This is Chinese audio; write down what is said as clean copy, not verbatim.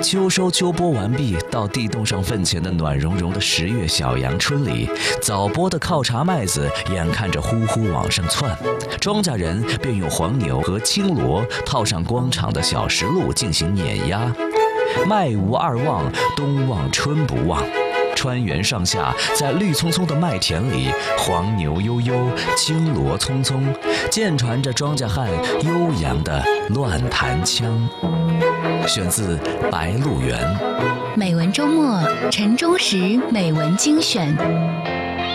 秋收秋播完毕，到地洞上坟前的暖融融的10月小阳春里，早播的靠茬麦子眼看着呼呼往上窜，庄稼人便用黄牛和青骡套上光场的小石路进行碾压。麦无二望，冬望春不望。川原上下，在绿葱葱的麦田里，黄牛悠悠，青骡匆匆，渐传着庄稼汉悠扬的乱弹腔。选自《白鹿原》。 美文周末，陈忠实美文精选。